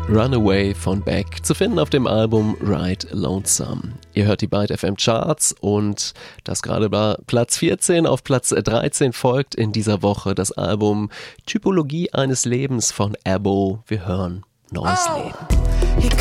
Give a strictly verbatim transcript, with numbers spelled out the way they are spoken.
Runaway von Beck, zu finden auf dem Album Ride Lonesome. Ihr hört die Byte F M Charts und das gerade war Platz vierzehn. Auf Platz dreizehn folgt in dieser Woche das Album Typologie eines Lebens von Abo. Wir hören Neues Oh. Leben.